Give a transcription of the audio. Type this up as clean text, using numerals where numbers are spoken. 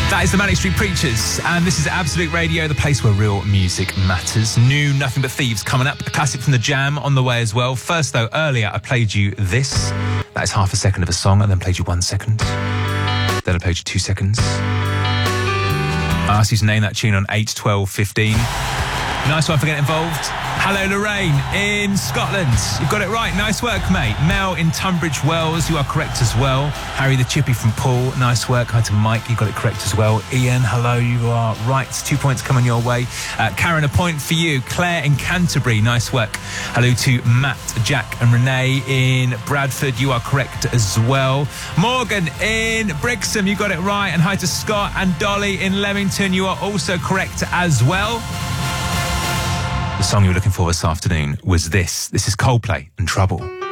That is the Manic Street Preachers, and this is Absolute Radio, the place where real music matters. New Nothing But Thieves coming up, a classic from the Jam on the way as well. First though, earlier I played you this. That is half a second of a song, and then played you 1 second. Then I played you 2 seconds. I asked you to name that tune on 8, 12, 15. Nice one for getting involved. Hello, Lorraine in Scotland. You've got it right. Nice work, mate. Mel in Tunbridge Wells. You are correct as well. Harry the Chippy from Paul. Nice work. Hi to Mike. You got it correct as well. Ian, hello. You are right. 2 points coming your way. Karen, a point for you. Claire in Canterbury. Nice work. Hello to Matt, Jack and Renee in Bradford. You are correct as well. Morgan in Brixham. You got it right. And hi to Scott and Dolly in Leamington. You are also correct as well. The song you were looking for this afternoon was this. This is Coldplay and Trouble.